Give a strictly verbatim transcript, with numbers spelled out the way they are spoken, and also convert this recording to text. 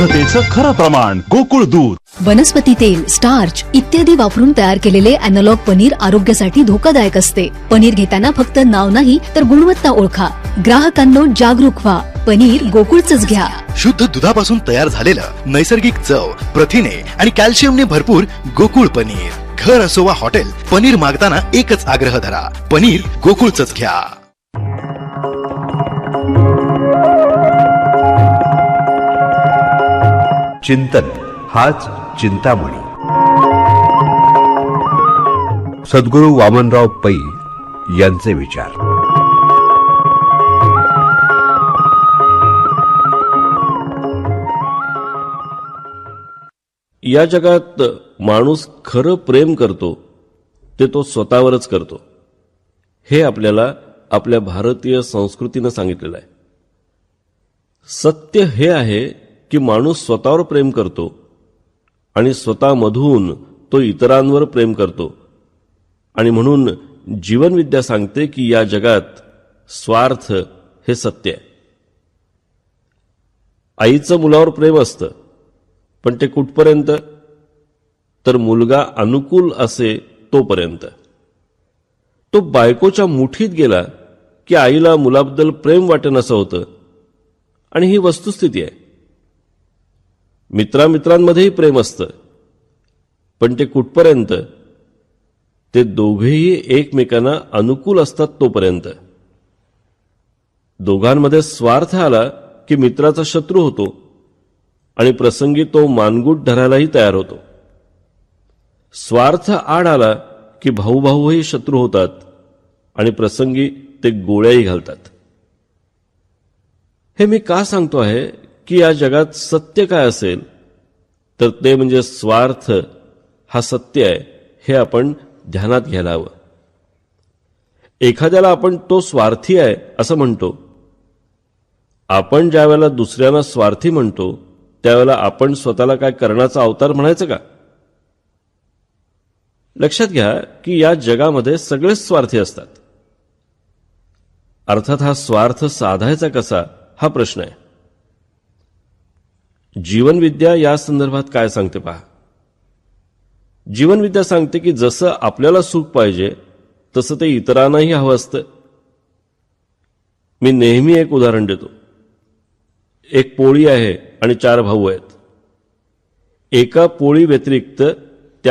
त्याचं खरं प्रमाण गोकुळ दूध. वनस्पती तेल, स्टार्च इत्यादी वापरून तयार केलेले अॅनालॉग पनीर आरोग्यासाठी धोकादायक असते. पनीर घेताना फक्त नाव नाही तर गुणवत्ता ओळखा. ग्राहकांनो जागरूक व्हा. पनीर गोकुळचंच घ्या. शुद्ध दुधापासून तयार झालेलं नैसर्गिक चव, प्रथिने आणि कॅल्शियमने भरपूर गोकुळ पनीर. घर असो वा हॉटेल, पनीर मागताना एकच आग्रह धरा, पनीर गोकुळचंच घ्या. चिंतन हाच चिंतामणी. सद्गुरू वामनराव पै यांचे विचार. या जगात माणूस खरं प्रेम करतो ते तो स्वतःवरच करतो, हे आपल्याला आपल्या भारतीय संस्कृतीनं सांगितलेलं आहे. सत्य हे आहे की माणूस स्वतःवर प्रेम करतो आणि स्वतःमधून तो इतरांवर प्रेम करतो. आणि म्हणून जीवनविद्या सांगते की या जगात स्वार्थ हे सत्य आहे. आईचं मुलावर प्रेम असतं, पण ते कुठपर्यंत? तर मुलगा अनुकूल असे तोपर्यंत. तो बायकोच्या मुठीत गेला की आईला मुलाबद्दल प्रेम वाटेनसं होतं. आणि ही वस्तुस्थिती आहे. मित्रामित्रांमध्येही प्रेम असतं, पण ते कुठपर्यंत? ते दोघेही एकमेकांना अनुकूल असतात तोपर्यंत. दोघांमध्ये स्वार्थ आला की मित्राचा शत्रू होतो आणि प्रसंगी तो मानगूट धरायलाही तयार होतो. स्वार्थ आड आला की भाऊ भाऊही शत्रू होतात आणि प्रसंगी ते गोळ्याही घालतात. हे मी का सांगतो आहे की या जगात सत्य काय असेल तर ते म्हणजे स्वार्थ हा सत्य आहे, हे आपण ध्यानात घ्यायला हवं. एखाद्याला आपण तो स्वार्थी आहे असं म्हणतो. आपण ज्या वेळेला दुसऱ्यांना स्वार्थी म्हणतो त्यावेळेला आपण स्वतःला काय कर्णाचा अवतार म्हणायचं का? लक्षात घ्या की या जगामध्ये सगळेच स्वार्थी असतात. अर्थात हा स्वार्थ साधायचा कसा हा प्रश्न आहे. जीवनविद्या या संदर्भात काय सांगते पहा. जीवनविद्या सांगते की जसं आपल्याला सुख पाहिजे तसं ते इतरांनाही हवं असतं. मी नेहमी एक उदाहरण देतो. एक पोळी आहे आणि चार भाऊ आहेत. एका पोळी व्यतिरिक्त